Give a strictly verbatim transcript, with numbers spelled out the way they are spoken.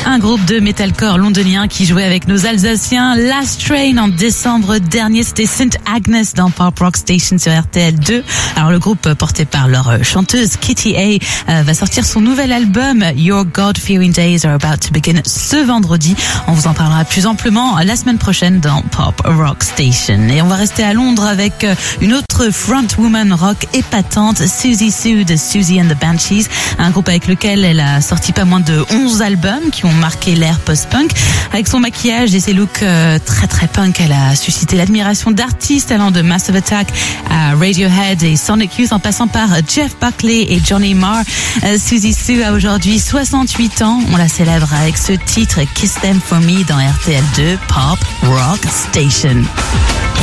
un groupe de metalcore londonien qui jouait avec nos Alsaciens Last Train en décembre dernier. C'était Saint Agnes dans Pop Rock Station sur R T L deux. Alors le groupe porté par leur chanteuse Kitty A euh, va sortir son nouvel album Your God-Fearing Days Are About to Begin ce vendredi. On vous en parlera plus amplement la semaine prochaine dans Pop Rock Station. Et on va rester à Londres avec une autre frontwoman rock épatante, Siouxsie Sioux de Siouxsie and the Banshees, un groupe avec lequel elle a sorti pas moins de onze albums qui ont marqué l'ère post-punk. Avec son maquillage et ses looks euh, très très punk, elle a suscité l'admiration d'artistes allant de Massive Attack à Radiohead et Sonic Youth en passant par Jeff Buckley et Johnny Marr. Euh, Siouxsie Sioux a aujourd'hui soixante-huit ans. On la célèbre avec ce titre Kiss Them For Me dans R T L deux Pop Rock Station.